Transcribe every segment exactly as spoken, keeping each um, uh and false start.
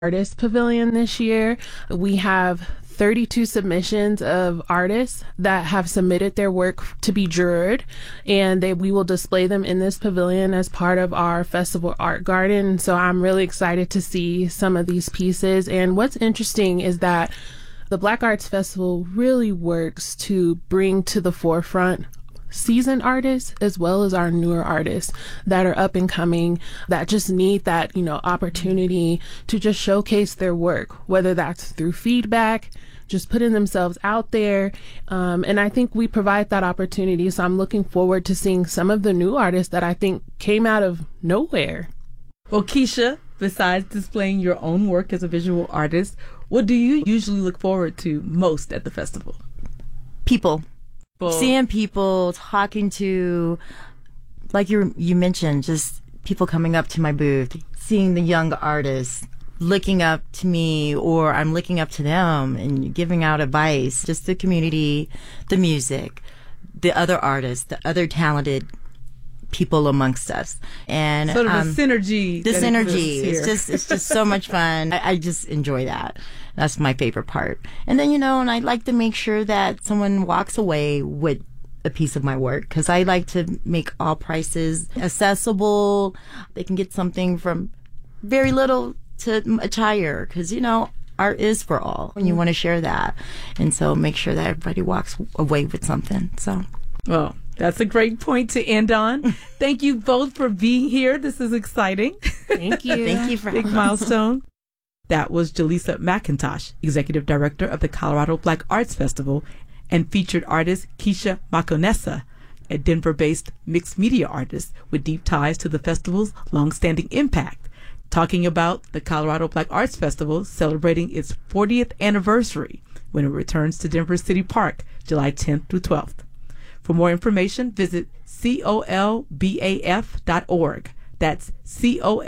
Artist Pavilion this year. We have thirty-two submissions of artists that have submitted their work to be juried, and they, we will display them in this pavilion as part of our festival art garden. So I'm really excited to see some of these pieces. And what's interesting is that the Black Arts Festival really works to bring to the forefront seasoned artists as well as our newer artists that are up and coming, that just need that, you know, opportunity to just showcase their work, whether that's through feedback, just putting themselves out there. Um, and I think we provide that opportunity. So I'm looking forward to seeing some of the new artists that I think came out of nowhere. Well, Keisha, besides displaying your own work as a visual artist, what do you usually look forward to most at the festival? People. Seeing people, talking to, like you you mentioned, just people coming up to my booth, seeing the young artists looking up to me, or I'm looking up to them and giving out advice. Just the community, the music, the other artists, the other talented people amongst us, and sort of um, a synergy. The synergy. It's just it's just so much fun. I, I just enjoy that. That's my favorite part. And then, you know, and I like to make sure that someone walks away with a piece of my work, because I like to make all prices accessible. They can get something from very little to much higher, because, you know, art is for all, and you want to share that. And so make sure that everybody walks away with something. So, well, that's a great point to end on. Thank you both for being here. This is exciting. Thank you. Thank you for big milestone. That was Jaleesa McIntosh, Executive Director of the Colorado Black Arts Festival, and featured artist Keisha Makonessa, a Denver-based mixed media artist with deep ties to the festival's longstanding impact, talking about the Colorado Black Arts Festival celebrating its fortieth anniversary when it returns to Denver City Park July tenth through twelfth. For more information, visit colbaf dot org. That's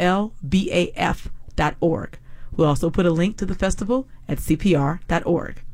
colbaf dot org. We'll also put a link to the festival at c p r dot org.